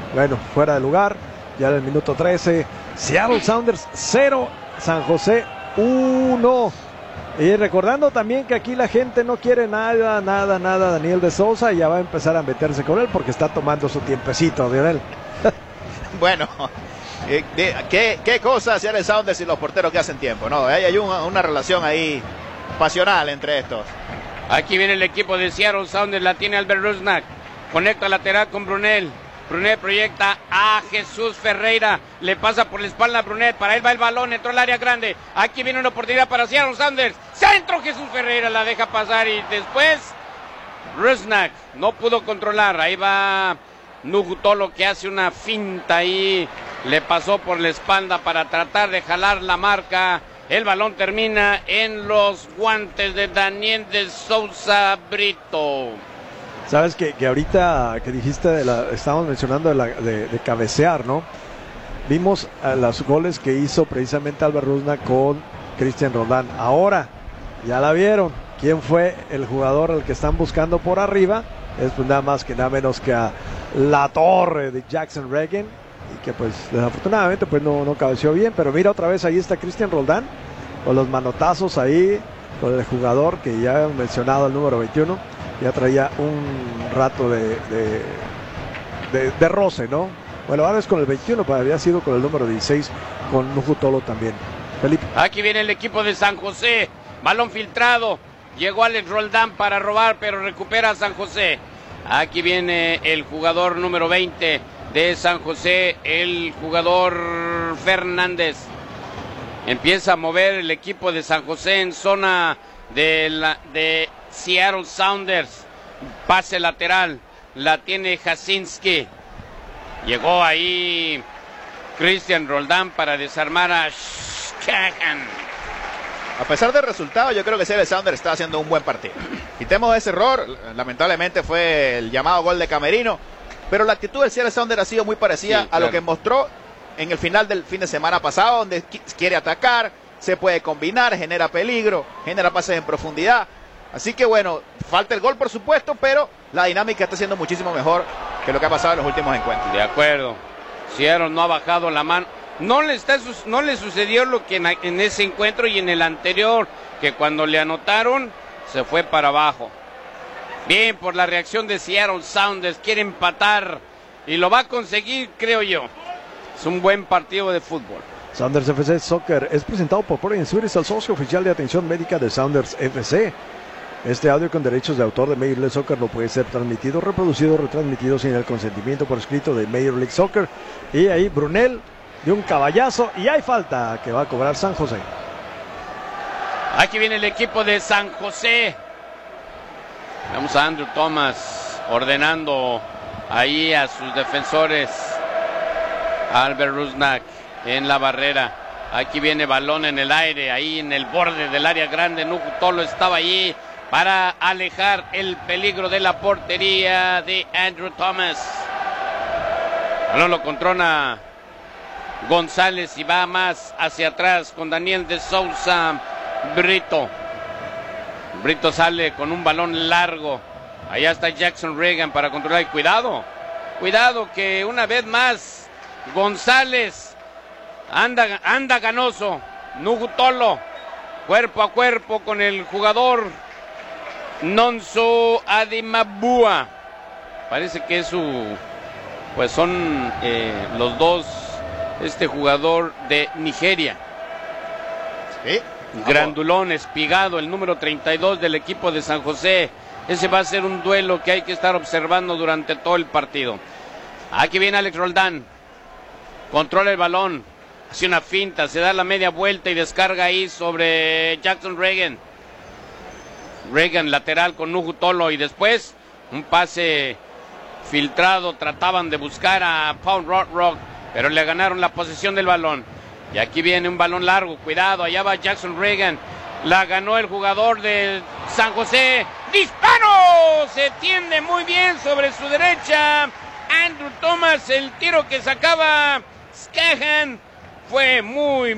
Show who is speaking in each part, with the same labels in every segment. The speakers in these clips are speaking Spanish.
Speaker 1: bueno, fuera de lugar. Ya en el minuto 13, Seattle Sounders 0, San José 1. Y recordando también que aquí la gente no quiere nada, Daniel de Sousa, ya va a empezar a meterse con él porque está tomando su tiempecito, Lionel.
Speaker 2: Bueno, ¿qué cosas Seattle Sounders y los porteros que hacen tiempo, ¿no? Hay una relación ahí pasional entre estos.
Speaker 3: Aquí viene el equipo de Seattle Sounders, la tiene Albert Rusnak, conecta lateral con Brunel. Brunet proyecta a Jesús Ferreira, le pasa por la espalda a Brunet, para él va el balón, entró al área grande, aquí viene una oportunidad para Seattle Sounders, centro, Jesús Ferreira la deja pasar y después Rusnak no pudo controlar, ahí va Nuhu Tolo que hace una finta ahí, le pasó por la espalda para tratar de jalar la marca, el balón termina en los guantes de Daniel de Sousa Brito.
Speaker 1: Sabes que ahorita que dijiste, estábamos mencionando de cabecear, ¿no? Vimos los goles que hizo precisamente Albert Rusnak con Cristian Roldán. Ahora, ya la vieron. ¿Quién fue el jugador al que están buscando por arriba? Es pues nada más que nada menos que a la torre de Jackson Reagan. Y que pues desafortunadamente pues no cabeceó bien. Pero mira otra vez, ahí está Cristian Roldán. Con los manotazos ahí. Con el jugador que ya he mencionado, el número 21. Ya traía un rato de roce, ¿no? Bueno, ahora es con el 21, pero había sido con el número 16, con Nuhu Tolo también. Felipe.
Speaker 3: Aquí viene el equipo de San José, balón filtrado, llegó Alex Roldán para robar, pero recupera a San José. Aquí viene el jugador número 20 de San José, el jugador Fernández. Empieza a mover el equipo de San José en zona de Seattle Sounders, pase lateral, la tiene Jasinski, llegó ahí Cristian Roldán para desarmar a Skahan.
Speaker 2: A pesar del resultado, yo creo que Seattle Sounders está haciendo un buen partido. Quitemos ese error, lamentablemente fue el llamado gol de Camerino, pero la actitud del Seattle Sounders ha sido muy parecida a lo que mostró en el final del fin de semana pasado, donde quiere atacar, se puede combinar, genera peligro, genera pases en profundidad. Así que bueno, falta el gol por supuesto, pero la dinámica está siendo muchísimo mejor que lo que ha pasado en los últimos encuentros.
Speaker 3: De acuerdo, Seattle no ha bajado la mano, no le sucedió lo que en ese encuentro y en el anterior, que cuando le anotaron se fue para abajo. Bien por la reacción de Seattle Sounders, quiere empatar y lo va a conseguir, creo yo. Es un buen partido de fútbol.
Speaker 1: Sounders FC Soccer es presentado por Providence Suárez, el socio oficial de atención médica de Sounders FC. Este audio con derechos de autor de Major League Soccer no puede ser transmitido, reproducido o retransmitido sin el consentimiento por escrito de Major League Soccer. Y ahí Brunel de un caballazo y hay falta que va a cobrar San José.
Speaker 3: Aquí viene el equipo de San José. Vamos a Andrew Thomas ordenando ahí a sus defensores. Albert Rusnak en la barrera. Aquí viene balón en el aire, ahí en el borde del área grande. Nuhu Tolo estaba allí para alejar el peligro de la portería de Andrew Thomas. Balón lo controla González y va más hacia atrás con Daniel de Sousa Brito. Brito sale con un balón largo. Allá está Jackson Reagan para controlar. Cuidado que una vez más González anda ganoso. Nuhu Tolo cuerpo a cuerpo con el jugador Nonso Adimabua. Parece que es son los dos, este jugador de Nigeria.
Speaker 2: Sí.
Speaker 3: Grandulón, espigado, el número 32 del equipo de San José. Ese va a ser un duelo que hay que estar observando durante todo el partido. Aquí viene Alex Roldán. Controla el balón. Hace una finta, se da la media vuelta y descarga ahí sobre Jackson Reagan. Reagan lateral con Nuhu Tolo y después un pase filtrado. Trataban de buscar a Paul Rock, pero le ganaron la posesión del balón. Y aquí viene un balón largo, cuidado, allá va Jackson Reagan. La ganó el jugador de San José. ¡Disparo! Se tiende muy bien sobre su derecha Andrew Thomas. El tiro que sacaba Skahan fue muy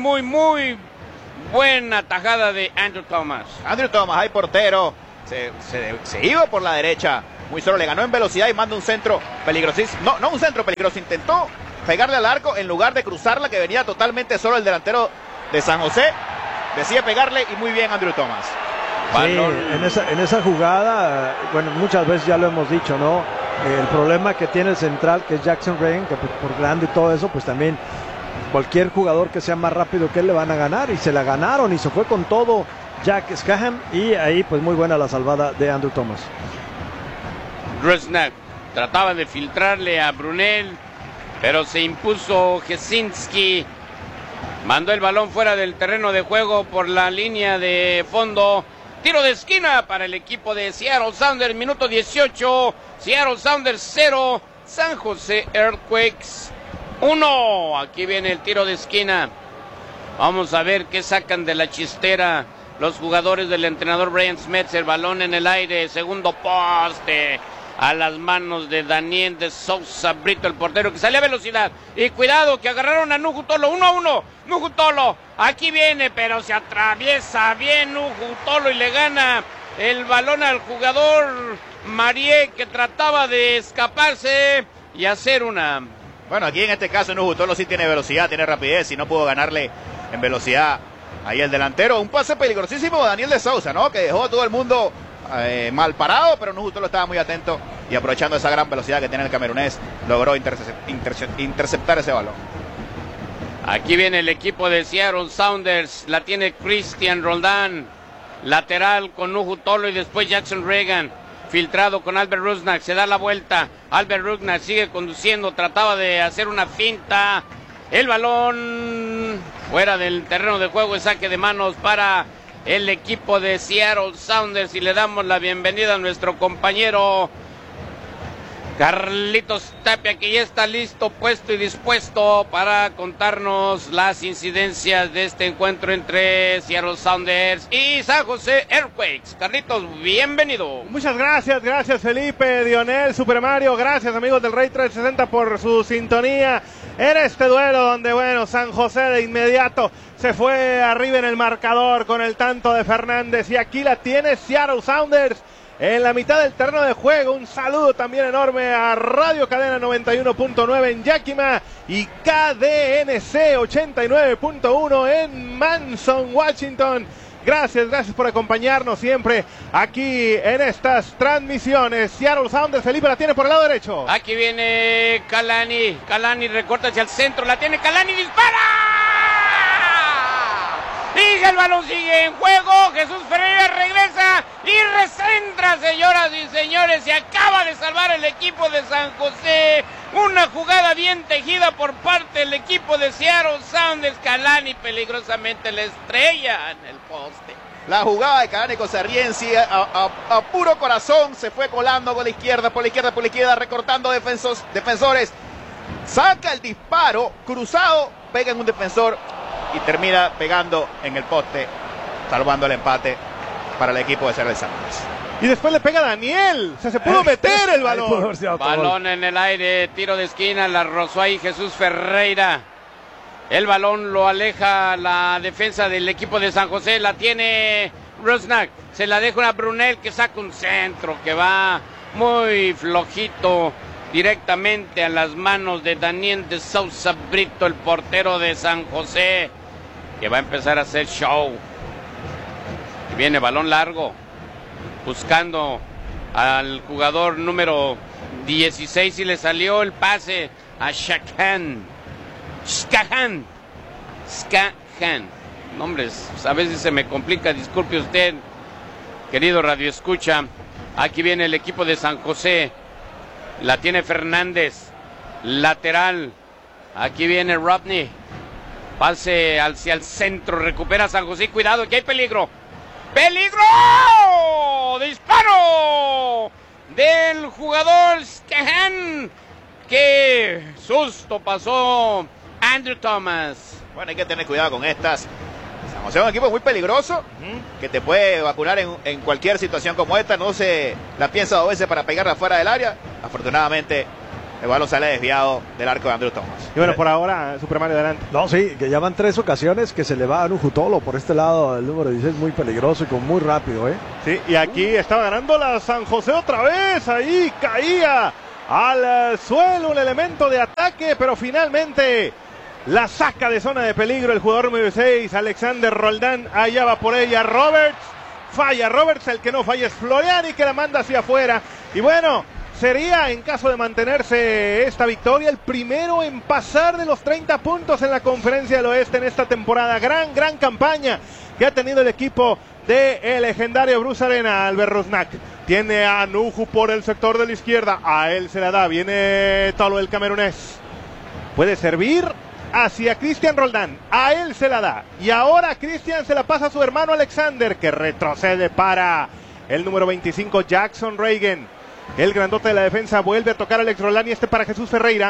Speaker 3: buena tajada de Andrew Thomas.
Speaker 2: Andrew Thomas, hay portero. Se iba por la derecha muy solo, le ganó en velocidad y manda un centro peligrosísimo. No un centro peligroso, intentó pegarle al arco en lugar de cruzarla, que venía totalmente solo el delantero de San José. Decide pegarle y muy bien Andrew Thomas.
Speaker 1: Sí, en esa jugada, bueno, muchas veces ya lo hemos dicho, ¿no? El problema que tiene el central, que es Jackson Reagan, que por grande y todo eso, pues también cualquier jugador que sea más rápido que él le van a ganar, y se la ganaron y se fue con todo Jack Scaham, y ahí pues muy buena la salvada de Andrew Thomas.
Speaker 3: Rusnak trataba de filtrarle a Brunel, pero se impuso Jasinski. Mandó el balón fuera del terreno de juego por la línea de fondo. Tiro de esquina para el equipo de Seattle Sounders, minuto 18. Seattle Sounders 0, San José Earthquakes 1. Aquí viene el tiro de esquina. Vamos a ver qué sacan de la chistera los jugadores del entrenador Brian Smets. El balón en el aire, segundo poste, a las manos de Daniel de Sousa Brito, el portero, que sale a velocidad. Y cuidado, que agarraron a Nuhu Tolo, 1-1. Nuhu Tolo, aquí viene, pero se atraviesa bien Nuhu Tolo y le gana el balón al jugador Marie, que trataba de escaparse y hacer una...
Speaker 2: Bueno, aquí en este caso Nuhu Tolo sí tiene velocidad, tiene rapidez y no pudo ganarle en velocidad ahí el delantero. Un pase peligrosísimo de Daniel de Sousa, ¿no? Que dejó a todo el mundo mal parado, pero Nuhu Tolo estaba muy atento y aprovechando esa gran velocidad que tiene el camerunés, logró interceptar ese balón.
Speaker 3: Aquí viene el equipo de Seattle Sounders, la tiene Cristian Roldán, lateral con Nuhu Tolo y después Jackson Reagan, filtrado con Albert Rusnak, se da la vuelta, Albert Rusnak sigue conduciendo, trataba de hacer una finta, el balón fuera del terreno de juego, es saque de manos para el equipo de Seattle Sounders, y le damos la bienvenida a nuestro compañero Carlitos Tapia, que ya está listo, puesto y dispuesto para contarnos las incidencias de este encuentro entre Seattle Sounders y San José Earthquakes. Carlitos, bienvenido.
Speaker 4: Muchas gracias Felipe, Dionel, Super Mario, gracias amigos del Rey 360 por su sintonía en este duelo donde, bueno, San José de inmediato se fue arriba en el marcador con el tanto de Fernández, y aquí la tiene Seattle Sounders en la mitad del terreno de juego. Un saludo también enorme a Radio Cadena 91.9 en Yakima y KDNC 89.1 en Manson, Washington. Gracias por acompañarnos siempre aquí en estas transmisiones. Seattle Sounders, Felipe la tiene por el lado derecho.
Speaker 3: Aquí viene Kalani recorta hacia el centro, la tiene Kalani, dispara. Y el balón sigue en juego, Jesús Ferreira regresa y recentra, señoras y señores, y acaba de salvar el equipo de San José. Una jugada bien tejida por parte del equipo de Seattle Sounders. Kalani peligrosamente le estrella en el poste.
Speaker 2: La jugada de Kalani Cosarriensi a puro corazón se fue colando por la izquierda, recortando defensores. Saca el disparo, cruzado, pega en un defensor y termina pegando en el poste, salvando el empate para el equipo de Seattle Sounders.
Speaker 4: Y después le pega a Daniel, se pudo meter el balón.
Speaker 3: Balón en el aire, tiro de esquina, la rozó ahí Jesús Ferreira. El balón lo aleja la defensa del equipo de San José, la tiene Rusnak, se la deja a Brunel, que saca un centro que va muy flojito directamente a las manos de Daniel de Sousa Brito, el portero de San José, que va a empezar a hacer show. Y viene balón largo, buscando al jugador número 16, y le salió el pase a Skahan. Nombres, a veces se me complica, disculpe usted, querido Radio Escucha. Aquí viene el equipo de San José, la tiene Fernández, lateral. Aquí viene Rodney, pase hacia el centro, recupera San José, cuidado que hay peligro. ¡Peligro! ¡Disparo! Del jugador Skahan. ¡Qué susto pasó Andrew Thomas!
Speaker 2: Bueno, hay que tener cuidado con estas. San José es un equipo muy peligroso, que te puede vacunar en cualquier situación como esta. No se la piensa dos veces para pegarla fuera del área. Afortunadamente el balón sale desviado del arco de Andrew Thomas.
Speaker 4: Y bueno, por ahora, Super Mario, adelante.
Speaker 1: No, sí, que ya van 3 ocasiones que se le va a Nujutolo por este lado, el número 16, muy peligroso y muy rápido, ¿eh?
Speaker 4: Sí, y aquí estaba ganando la San José otra vez, ahí caía al suelo un elemento de ataque, pero finalmente la saca de zona de peligro el jugador número 6, Alexander Roldán, allá va por ella Roberts, falla Roberts, el que no falla es Floriani, que la manda hacia afuera, y bueno, sería, en caso de mantenerse esta victoria, el primero en pasar de los 30 puntos en la Conferencia del Oeste en esta temporada. Gran campaña que ha tenido el equipo del legendario Bruce Arena. Albert Rusnak tiene a Nuju por el sector de la izquierda, a él se la da, viene Tolo el camerunés, puede servir hacia Cristian Roldán, a él se la da, y ahora Cristian se la pasa a su hermano Alexander, que retrocede para el número 25 Jackson Reagan. El grandote de la defensa vuelve a tocar a Alex Roldán, y este para Jesús Ferreira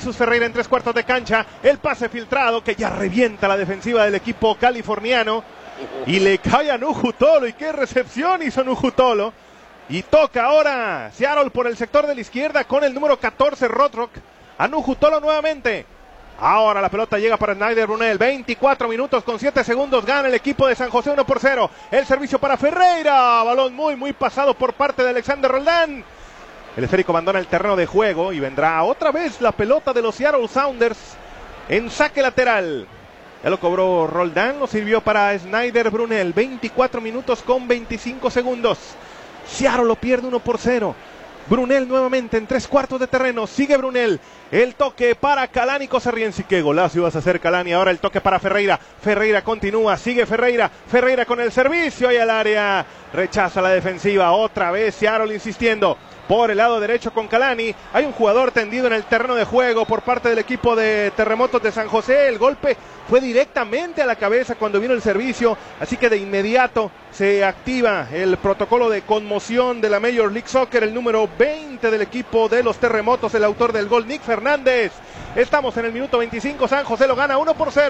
Speaker 4: en 3/4 de cancha, el pase filtrado que ya revienta la defensiva del equipo californiano, y le cae a Nujutolo, y qué recepción hizo Nujutolo, y toca ahora Seattle por el sector de la izquierda con el número 14 Rothrock, a Nujutolo nuevamente. Ahora la pelota llega para Snyder Brunel, 24 minutos con 7 segundos, gana el equipo de San José 1-0, el servicio para Ferreira, balón muy pasado por parte de Alexander Roldán. El esférico abandona el terreno de juego y vendrá otra vez la pelota de los Seattle Sounders en saque lateral. Ya lo cobró Roldán, lo sirvió para Snyder Brunel, 24 minutos con 25 segundos. Seattle lo pierde 1-0. Brunel nuevamente en 3/4 de terreno, sigue Brunel, el toque para Kalani Kosariensi, qué golazo ibas a hacer Kalani, ahora el toque para Ferreira, Ferreira continúa, sigue Ferreira con el servicio ahí al área, rechaza la defensiva, otra vez Seattle insistiendo, por el lado derecho con Kalani, hay un jugador tendido en el terreno de juego por parte del equipo de Terremotos de San José, el golpe fue directamente a la cabeza cuando vino el servicio, así que de inmediato se activa el protocolo de conmoción de la Major League Soccer, el número 20 del equipo de los Terremotos, el autor del gol Nick Fernández. Estamos en el minuto 25, San José lo gana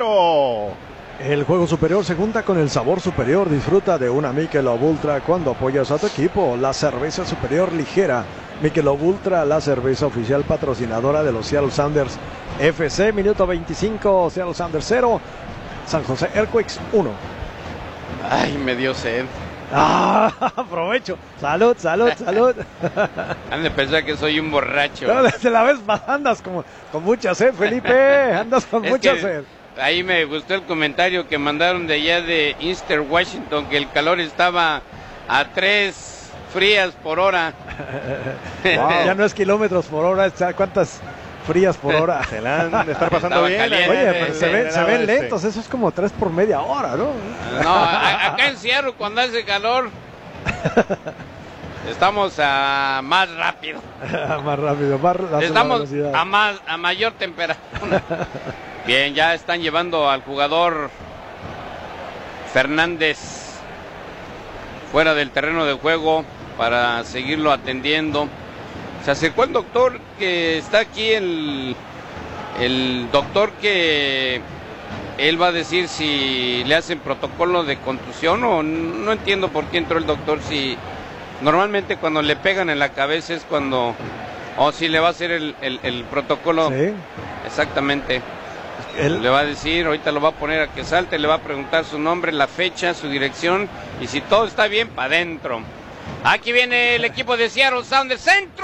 Speaker 4: 1-0.
Speaker 1: El juego superior se junta con el sabor superior. Disfruta de una Michelob Ultra cuando apoyas a tu equipo. La cerveza superior ligera. Michelob Ultra, la cerveza oficial patrocinadora de los Seattle Sounders FC. Minuto 25, Seattle Sounders 0, San José Earthquakes 1.
Speaker 3: Ay, me dio sed.
Speaker 1: Aprovecho. Salud.
Speaker 3: Han de pensar que soy un borracho.
Speaker 1: No, desde la vez andas con mucha sed, Felipe. Andas con mucha sed.
Speaker 3: Ahí me gustó el comentario que mandaron de allá de Easter, Washington, que el calor estaba a 3 frías por hora.
Speaker 1: Wow. Ya no es kilómetros por hora, ¿cuántas frías por hora?
Speaker 4: Se la han de estar pasando
Speaker 3: Estaba
Speaker 4: bien.
Speaker 3: caliente.
Speaker 1: Oye, pero se ven lentos, eso es como 3 por media hora, ¿no?
Speaker 3: No, acá en Seattle cuando hace calor estamos a más rápido.
Speaker 1: Más rápido,
Speaker 3: estamos a mayor temperatura. Bien, ya están llevando al jugador Fernández fuera del terreno de juego para seguirlo atendiendo. Se acercó el doctor que está aquí, el doctor que él va a decir si le hacen protocolo de contusión o no entiendo por qué entró el doctor, si normalmente cuando le pegan en la cabeza es cuando, o si le va a hacer el protocolo.
Speaker 1: Sí.
Speaker 3: Exactamente. Le va a decir, ahorita lo va a poner a que salte, le va a preguntar su nombre, la fecha, su dirección, y si todo está bien, para adentro. Aquí viene el equipo de Seattle Sounders, ¡centro!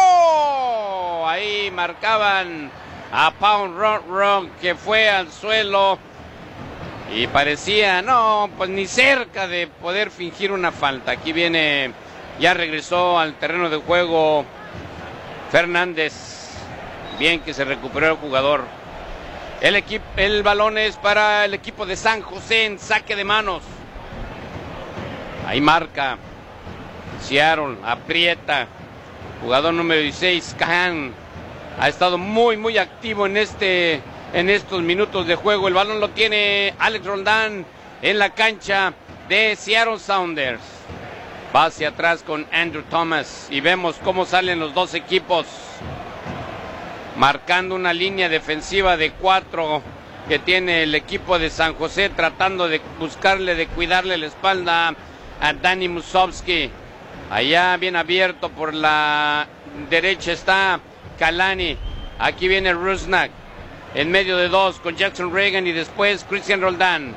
Speaker 3: Ahí marcaban a Pound Rock, que fue al suelo, y parecía, no, pues ni cerca de poder fingir una falta. Aquí viene, ya regresó al terreno de juego Fernández, bien que se recuperó el jugador. El balón es para el equipo de San José en saque de manos. Ahí marca Seattle, aprieta. Jugador número 16, Cahan, ha estado muy activo en estos minutos de juego. El balón lo tiene Alex Roldán en la cancha de Seattle Sounders. Va hacia atrás con Andrew Thomas y vemos cómo salen los dos equipos, marcando una línea defensiva de 4 que tiene el equipo de San José, tratando de cuidarle la espalda a Dani Musovski. Allá bien abierto por la derecha está Kalani. Aquí viene Rusnak en medio de dos con Jackson Reagan y después Cristian Roldán.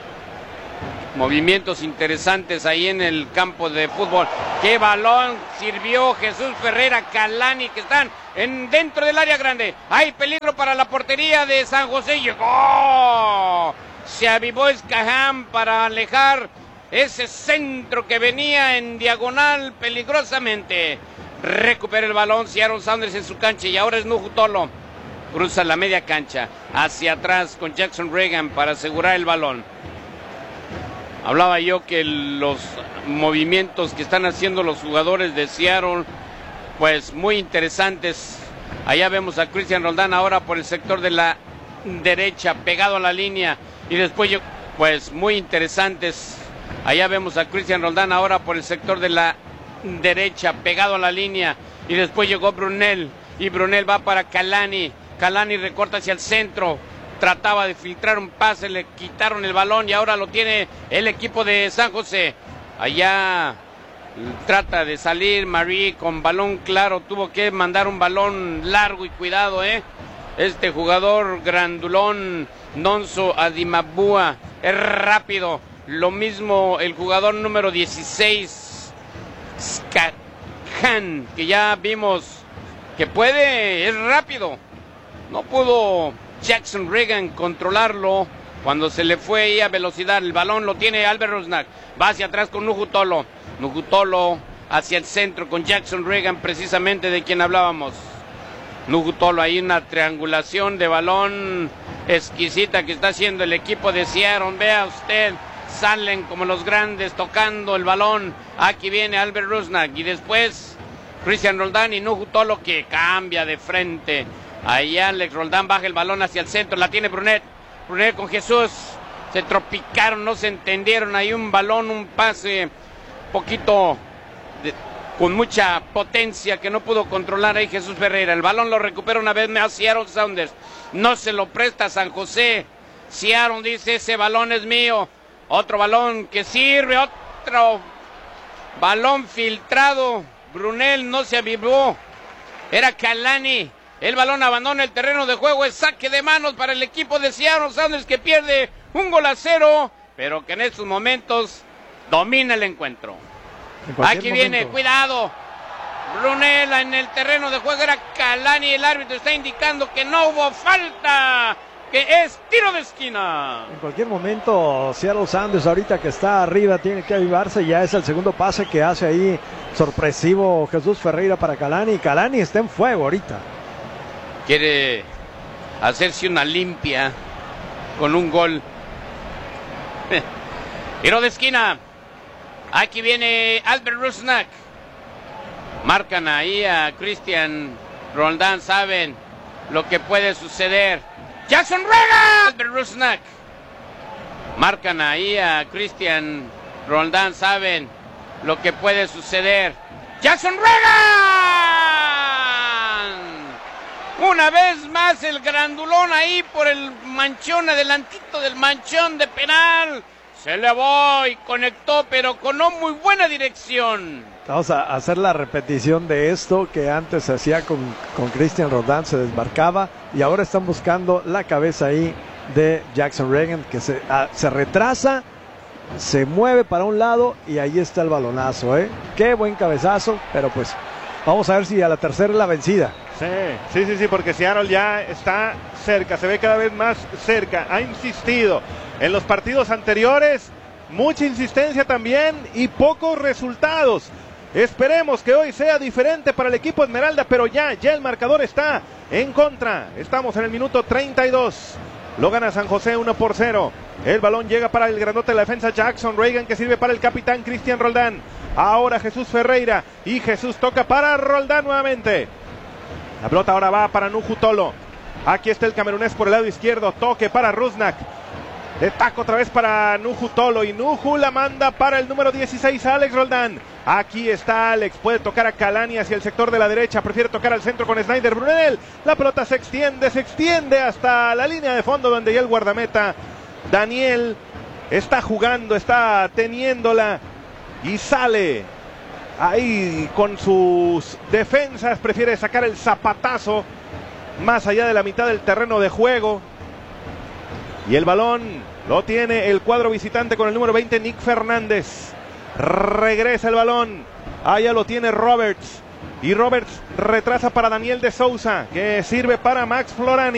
Speaker 3: Movimientos interesantes ahí en el campo de fútbol. ¡Qué balón sirvió Jesús Ferreira! Kalani, que están dentro del área grande. Hay peligro para la portería de San José. ¡Llegó! Se avivó Escaján para alejar ese centro que venía en diagonal peligrosamente. Recupera el balón Seattle Sounders en su cancha y ahora es Nuhu Tolo. Cruza la media cancha hacia atrás con Jackson Reagan para asegurar el balón. Hablaba yo que los movimientos que están haciendo los jugadores de Seattle, pues muy interesantes. Allá vemos a Cristian Roldán ahora por el sector de la derecha, pegado a la línea. Y después, pues muy interesantes. Allá vemos a Cristian Roldán ahora por el sector de la derecha, pegado a la línea. Y después llegó Brunel. Y Brunel va para Kalani. Kalani recorta hacia el centro. Trataba de filtrar un pase, le quitaron el balón y ahora lo tiene el equipo de San José. Allá trata de salir Marie con balón claro. Tuvo que mandar un balón largo y cuidado, Este jugador grandulón, Nonso Adimabua, es rápido. Lo mismo el jugador número 16, Skahan, que ya vimos que es rápido. No pudo Jackson Reagan controlarlo cuando se le fue ahí a velocidad. El balón lo tiene Albert Rusnak. Va hacia atrás con Nuhu Tolo. Nuhu Tolo hacia el centro con Jackson Reagan, precisamente de quien hablábamos. Nuhu Tolo, ahí una triangulación de balón exquisita que está haciendo el equipo de Seattle. Vea usted, salen como los grandes tocando el balón. Aquí viene Albert Rusnak y después Cristian Roldán y Nuhu Tolo, que cambia de frente. Ahí Alex Roldán baja el balón hacia el centro, la tiene Brunet. Brunet con Jesús. Se tropicaron, no se entendieron. Ahí un balón, un pase poquito con mucha potencia que no pudo controlar ahí Jesús Ferreira. El balón lo recupera una vez más Seattle Sounders. No se lo presta San José. Seattle dice, ese balón es mío. Otro balón que sirve, otro balón filtrado. Brunel no se avivó. Era Kalani. El balón abandona el terreno de juego. Es saque de manos para el equipo de Seattle Sounders, que pierde 1-0, pero que en estos momentos domina el encuentro. Aquí viene, cuidado. Brunel en el terreno de juego, era Kalani. El árbitro está indicando que no hubo falta, que es tiro de esquina.
Speaker 1: En cualquier momento Seattle Sounders, ahorita que está arriba, tiene que avivarse. Ya es el segundo pase que hace ahí sorpresivo Jesús Ferreira para Kalani. Kalani está en fuego ahorita.
Speaker 3: Quiere hacerse una limpia con un gol. Tiro de esquina. Aquí viene Albert Rusnak. Marcan ahí a Cristian Roldán. Saben lo que puede suceder. Jackson Reagan. Albert Rusnak. Marcan ahí a Cristian Roldán. Saben lo que puede suceder. Jackson Reagan. Una vez más el grandulón ahí por el manchón, adelantito del manchón de penal. Se elevó y conectó, pero con no muy buena dirección.
Speaker 1: Vamos a hacer la repetición de esto que antes se hacía con Cristian Roldán, se desmarcaba, y ahora están buscando la cabeza ahí de Jackson Reagan, que se retrasa, se mueve para un lado y ahí está el balonazo, Qué buen cabezazo, pero pues vamos a ver si a la tercera es la vencida.
Speaker 4: Sí, porque Seattle ya está cerca, se ve cada vez más cerca, ha insistido. En los partidos anteriores, mucha insistencia también y pocos resultados. Esperemos que hoy sea diferente para el equipo Esmeralda, pero ya el marcador está en contra. Estamos en el minuto 32. Lo gana San José 1-0. El balón llega para el grandote de la defensa Jackson Reagan, que sirve para el capitán Cristian Roldán. Ahora Jesús Ferreira y Jesús toca para Roldán nuevamente. La pelota ahora va para Nuhu Tolo. Aquí está el camerunés por el lado izquierdo. Toque para Rusnak. De taco otra vez para Nuhu Tolo. Y Nuhu la manda para el número 16, Alex Roldán. Aquí está Alex. Puede tocar a Kalani hacia el sector de la derecha. Prefiere tocar al centro con Snyder Brunel. La pelota se extiende hasta la línea de fondo, donde ya el guardameta Daniel está jugando, está teniéndola. Y sale ahí con sus defensas, prefiere sacar el zapatazo más allá de la mitad del terreno de juego. Y el balón lo tiene el cuadro visitante con el número 20, Nick Fernández. Regresa el balón. Allá lo tiene Roberts. Y Roberts retrasa para Daniel de Souza, que sirve para Max Florani.